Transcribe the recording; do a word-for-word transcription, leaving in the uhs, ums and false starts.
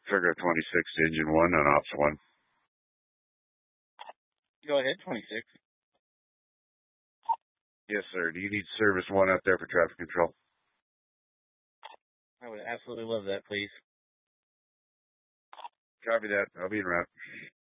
Figure twenty-six, engine one on ops one. Go ahead, twenty-six. Yes, sir. Do you need service one out there for traffic control? I would absolutely love that, please. Copy that. I'll be in route.